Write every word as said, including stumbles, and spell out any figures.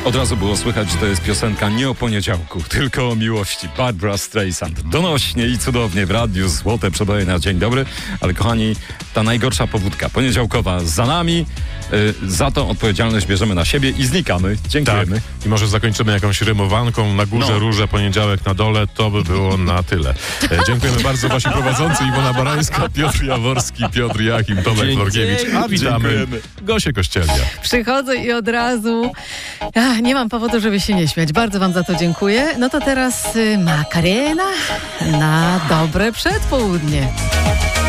Od razu było słychać, że to jest piosenka nie o poniedziałku, tylko o miłości. Barbra Streisand. Donośnie i cudownie w radiu, złote przeboje na dzień dobry. Ale kochani, ta najgorsza powódka poniedziałkowa za nami. Yy, za to odpowiedzialność bierzemy na siebie i znikamy. Dziękujemy. Tak. I może zakończymy jakąś rymowanką. Na górze No. róże, poniedziałek na dole. To by było na tyle. E, dziękujemy bardzo wasi prowadzący. Iwona Barańska, Piotr Jaworski, Piotr Jachim, Tomek Dzięki. Florkiewicz. A witamy Dziękujemy. Gosię Kościelnia. Przychodzę i od razu ach, nie mam powodu, żeby się nie śmiać. Bardzo wam za to dziękuję. No to teraz y, Macarena na dobre przedpołudnie.